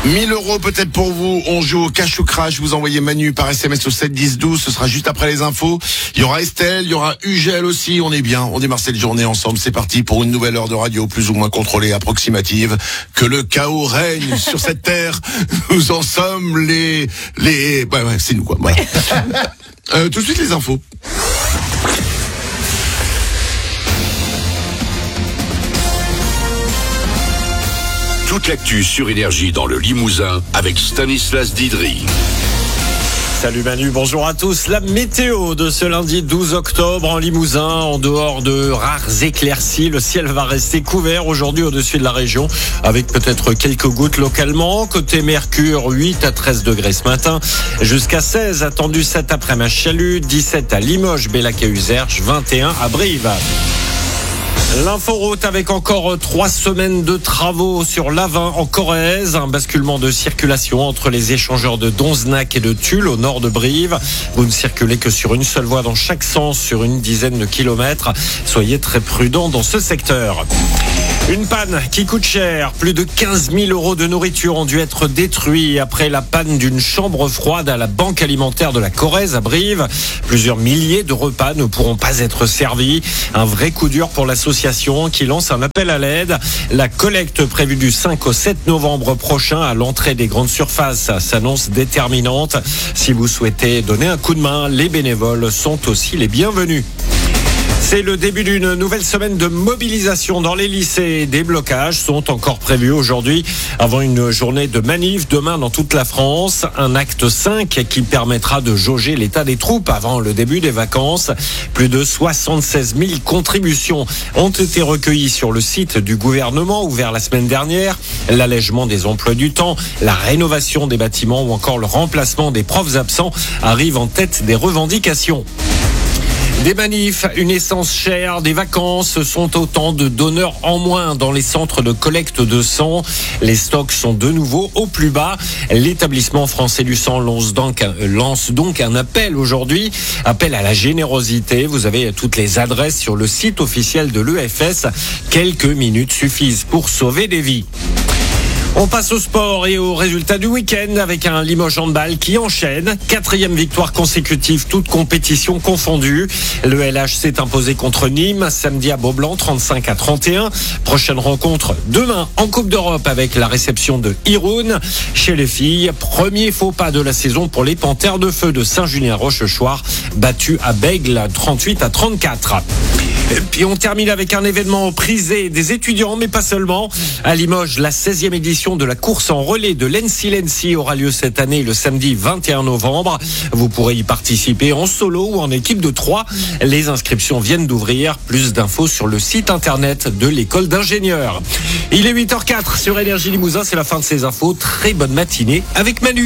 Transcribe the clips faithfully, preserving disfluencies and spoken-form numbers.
mille euros peut-être pour vous. On joue au cash ou crash. Vous envoyez Manu par S M S au sept dix douze. Ce sera juste après les infos. Il y aura Estelle, il y aura Ugel aussi. On est bien. On démarre cette journée ensemble. C'est parti pour une nouvelle heure de radio plus ou moins contrôlée, approximative. Que le chaos règne sur cette terre. Nous en sommes les... les... Ouais, ouais, c'est nous quoi. Voilà. euh, tout de suite les infos. Toute l'actu sur Énergie dans le Limousin avec Stanislas Didry. Salut Manu, bonjour à tous. La météo de ce lundi douze octobre en Limousin, en dehors de rares éclaircies, le ciel va rester couvert aujourd'hui au-dessus de la région, avec peut-être quelques gouttes localement. Côté Mercure, huit à treize degrés ce matin, jusqu'à seize attendu cet après-midi à Chalut, dix-sept à Limoges, Bellac et Uzerche, vingt et un à Brive. L'inforoute avec encore trois semaines de travaux sur l'A vingt en Corrèze, un basculement de circulation entre les échangeurs de Donzenac et de Tulle au nord de Brive. Vous ne circulez que sur une seule voie dans chaque sens sur une dizaine de kilomètres. Soyez très prudents dans ce secteur. Une panne qui coûte cher. Plus de quinze mille euros de nourriture ont dû être détruits après la panne d'une chambre froide à la banque alimentaire de la Corrèze à Brive. Plusieurs milliers de repas ne pourront pas être servis. Un vrai coup dur pour l'association qui lance un appel à l'aide. La collecte prévue du cinq au sept novembre prochain à l'entrée des grandes surfaces s'annonce déterminante. Si vous souhaitez donner un coup de main, les bénévoles sont aussi les bienvenus. C'est le début d'une nouvelle semaine de mobilisation dans les lycées. Des blocages sont encore prévus aujourd'hui avant une journée de manif demain dans toute la France. Un acte cinq qui permettra de jauger l'état des troupes avant le début des vacances. Plus de soixante-seize mille contributions ont été recueillies sur le site du gouvernement ouvert la semaine dernière. L'allègement des emplois du temps, la rénovation des bâtiments ou encore le remplacement des profs absents arrivent en tête des revendications. Des manifs, une essence chère, des vacances, ce sont autant de donneurs en moins dans les centres de collecte de sang. Les stocks sont de nouveau au plus bas. L'établissement français du sang lance donc, lance donc un appel aujourd'hui, appel à la générosité. Vous avez toutes les adresses sur le site officiel de l'E F S. Quelques minutes suffisent pour sauver des vies. On passe au sport et aux résultats du week-end avec un Limoges handball qui enchaîne. Quatrième victoire consécutive, toute compétition confondue. Le L H s'est imposé contre Nîmes samedi à Beaublanc, trente-cinq à trente et un. Prochaine rencontre demain en Coupe d'Europe avec la réception de Irun. Chez les filles, premier faux pas de la saison pour les Panthères de Feu de Saint-Julien-Rochechouart, battus à Bègle trente-huit à trente-quatre. Et puis on termine avec un événement prisé des étudiants, mais pas seulement. À Limoges, la seizième édition de la course en relais de l'Ensi Lensi aura lieu cette année le samedi vingt et un novembre. Vous pourrez y participer en solo ou en équipe de trois. Les inscriptions viennent d'ouvrir. Plus d'infos sur le site internet de l'école d'ingénieurs. Il est huit heures quatre sur Énergie Limousin, c'est la fin de ces infos. Très bonne matinée avec Manu.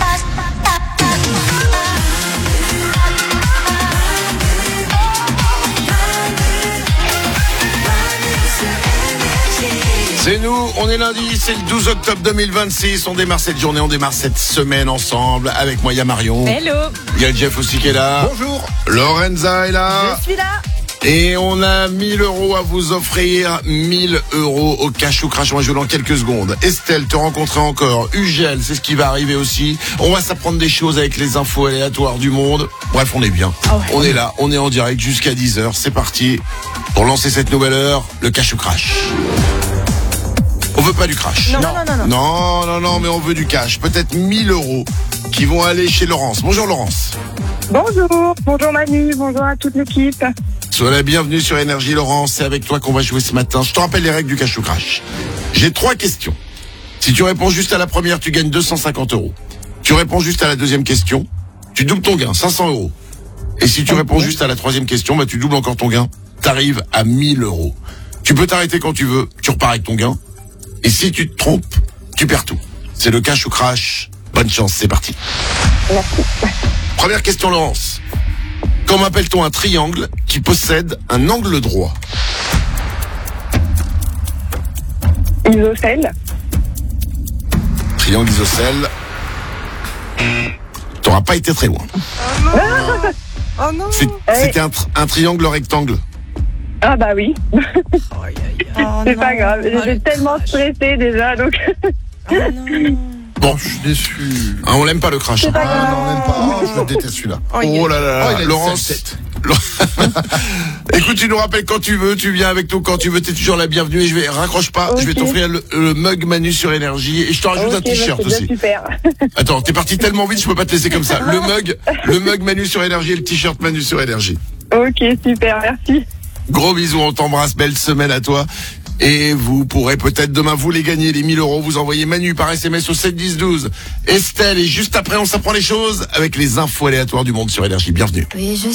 C'est nous, on est lundi, c'est le douze octobre deux mille vingt-six. On démarre cette journée, on démarre cette semaine ensemble. Avec moi, il y a Marion. Hello. Il y a Jeff aussi qui est là. Bonjour. Lorenza est là. Je suis là. Et on a mille euros à vous offrir. mille euros au cash ou crash. On va jouer dans quelques secondes. Estelle, te rencontrer encore. Ugel, c'est ce qui va arriver aussi. On va s'apprendre des choses avec les infos aléatoires du monde. Bref, on est bien. Oh ouais. On est là, on est en direct jusqu'à dix heures. C'est parti pour lancer cette nouvelle heure, le cash ou crash. On veut pas du crash. Non, non, non, non. Non, non, non, mais on veut du cash. Peut-être mille euros qui vont aller chez Laurence. Bonjour Laurence. Bonjour, bonjour Manu, bonjour à toute l'équipe. Sois la bienvenue sur Énergie Laurence. C'est avec toi qu'on va jouer ce matin. Je te rappelle les règles du cash ou crash. J'ai trois questions. Si tu réponds juste à la première, tu gagnes deux cent cinquante euros. Tu réponds juste à la deuxième question, tu doubles ton gain, cinq cents euros. Et si tu réponds juste à la troisième question, bah tu doubles encore ton gain. T'arrives à mille euros. Tu peux t'arrêter quand tu veux, tu repars avec ton gain. Et si tu te trompes, tu perds tout. C'est le cash ou crash. Bonne chance, c'est parti. Merci. Première question, Laurence. Comment appelle-t-on un triangle qui possède un angle droit? Isocèle. Triangle isocèle. T'auras pas été très loin. Oh non. Oh non. C'est- C'était un, tr- un triangle rectangle. Ah bah oui, Oh, c'est non. pas grave. Oh, J'étais le tellement trash. stressée déjà, donc Oh non. Bon, Je suis déçu. hein, on l'aime pas le crash. C'est pas grave. Ah non, même pas. Oh, je le déteste celui-là. Oh là là, Oh, il a une Laurence. sale tête. Écoute, tu nous rappelles quand tu veux, tu viens avec nous quand tu veux, t'es toujours la bienvenue et je vais, raccroche pas, je vais Ok. t'offrir le, le mug Manu sur énergie et je te rajoute Ok, un t-shirt bah, c'est aussi. bien super. Attends, t'es parti tellement vite, je peux pas te laisser comme ça. Le mug, le mug Manu sur énergie et le t-shirt Manu sur énergie. Ok, super, merci. Gros bisous, on t'embrasse, belle semaine à toi. Et vous pourrez peut-être demain vous les gagner, les mille euros. Vous envoyez Manu par S M S au sept dix douze. Estelle, et juste après, on s'apprend les choses avec les infos aléatoires du monde sur énergie. Bienvenue. Oui, je